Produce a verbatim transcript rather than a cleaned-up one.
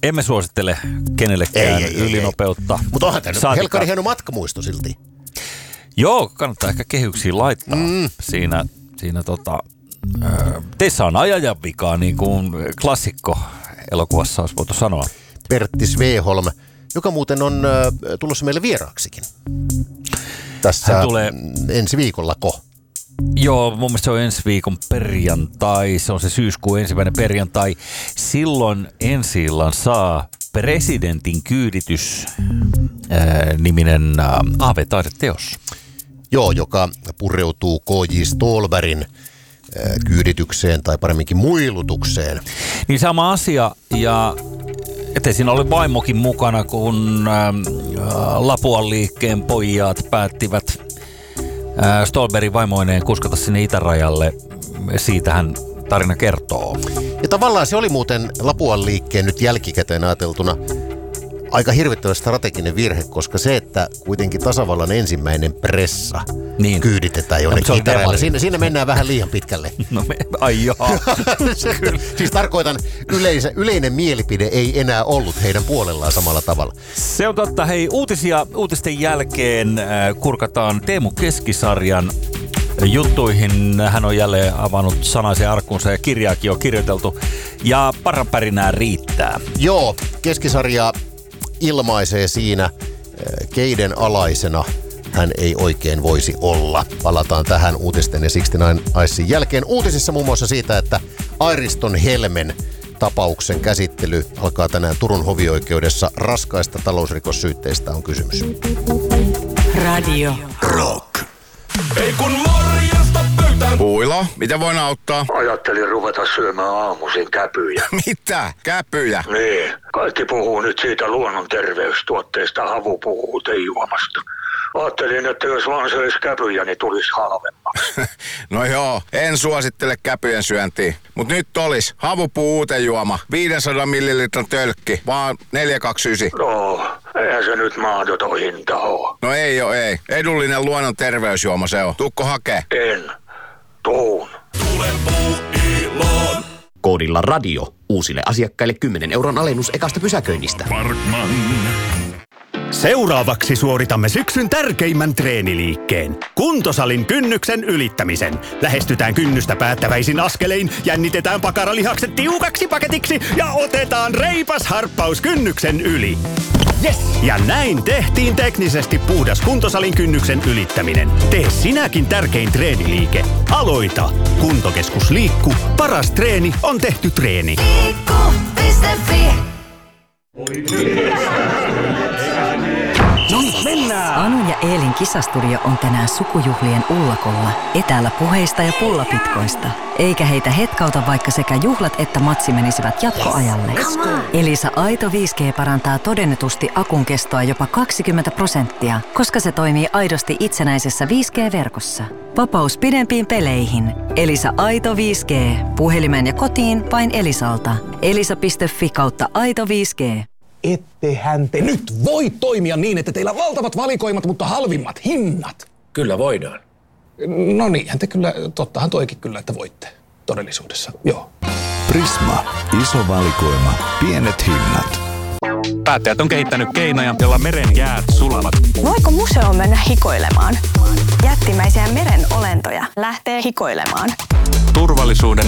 emme suosittele kenellekään ei, ei, ylinopeutta. Mutta onhan tämä nyt helkkari hieno matkamuisto silti. Joo, kannattaa ehkä kehyksiin laittaa. Mm. Siinä, siinä tota, teissä on ajajan vikaa, niin kuin klassikko elokuvassa olisi voitu sanoa. Pertti Sveholm, joka muuten on äh, tulossa meille vieraaksikin. Tässä tulee ensi viikollako. Joo, mun mielestä se on ensi viikon perjantai. Se on se syyskuun ensimmäinen perjantai. Silloin ensi-illan saa Presidentin kyyditys äh, niminen äh, A V-taideteos. Joo, joka pureutuu K J Ståhlbergin äh, kyyditykseen tai paremminkin muilutukseen. Niin sama asia ja ettei siinä ole vaimokin mukana, kun äh, Lapuan liikkeen pojat päättivät äh, Ståhlbergin vaimoineen kuskata sinne itärajalle. Siitähän tarina kertoo. Ja tavallaan se oli muuten Lapuan liikkeen nyt jälkikäteen ajateltuna aika hirvittävä strateginen virhe, koska se, että kuitenkin tasavallan ensimmäinen pressa niin kyyditetään jonnekin itärajalle, siinä, siinä mennään vähän liian pitkälle. No me, ai joo. Siis tarkoitan, yleisö, yleinen mielipide ei enää ollut heidän puolellaan samalla tavalla. Se on totta. Hei, uutisia, uutisten jälkeen äh, kurkataan Teemu Keskisarjan juttuihin. Hän on jälleen avannut sanaisen arkkunsa ja kirjaakin on kirjoiteltu. Ja parranpärinää riittää. Joo, Keskisarja ilmaisee siinä, keiden alaisena hän ei oikein voisi olla. Palataan tähän uutisten ja kuusikymmentäyhdeksän Icein jälkeen. Uutisissa muun muassa siitä, että Airiston Helmen tapauksen käsittely alkaa tänään Turun hovioikeudessa. Raskaista talousrikossyytteistä on kysymys. Radio Rock. Ei kun morjesta pöytään. Puilo, mitä voin auttaa? Ajattelin ruveta syömään aamuisin käpyjä. Mitä? Käpyjä? Niin. Kaikki puhuu nyt siitä luonnon terveystuotteesta, Havu puhuu teijuomasta. Ajattelin, että jos vaan söisi käpyjä, niin tulisi halvemmaksi. No joo, en suosittele käpyjen syöntiä. Mut nyt olis Havupuu uutejuoma, viisisataa millilitran tölkki, vaan neljä kaksikymmentäyhdeksän. No, eihän se nyt mahdoton hinta oo. No ei oo, ei. Edullinen luonnon terveysjuoma se on. Tuukko hakee? En. Tuun. Tule Puuiloon. Koodilla radio. Uusille asiakkaille kymmenen euron alennus ekasta pysäköinnistä. Parkman. Seuraavaksi suoritamme syksyn tärkeimmän treeniliikkeen. Kuntosalin kynnyksen ylittämisen. Lähestytään kynnystä päättäväisin askelein, jännitetään pakaralihakset tiukaksi paketiksi ja otetaan reipas harppaus kynnyksen yli. Yes! Ja näin tehtiin teknisesti puhdas kuntosalin kynnyksen ylittäminen. Tee sinäkin tärkein treeniliike. Aloita! Kuntokeskus Liikku. Paras treeni on tehty treeni. Liikku piste fi. No niin, mennään! Anu ja Eelin kisastudio on tänään sukujuhlien ullakolla. Etäällä puheista ja pullapitkoista. Eikä heitä hetkauta, vaikka sekä juhlat että matsi menisivät jatkoajalle. Elisa Aito viisi G parantaa todennetusti akun kestoa jopa kaksikymmentä prosenttia, koska se toimii aidosti itsenäisessä viisi G-verkossa. Vapaus pidempiin peleihin. Elisa Aito viisi G. Puhelimeen ja kotiin vain Elisalta. elisa piste fi kautta aito viisi G. Ettehän te nyt voi toimia niin, että teillä on valtavat valikoimat, mutta halvimmat hinnat. Kyllä voidaan. No niinhän te kyllä, tottahan toikin kyllä, että voitte todellisuudessa, joo. Prisma. Iso valikoima. Pienet hinnat. Päättäjät on kehittänyt keinoja, joilla meren jäät sulavat. Voiko museoon mennä hikoilemaan? Jättimäisiä meren olentoja lähtee hikoilemaan. Turvallisuuden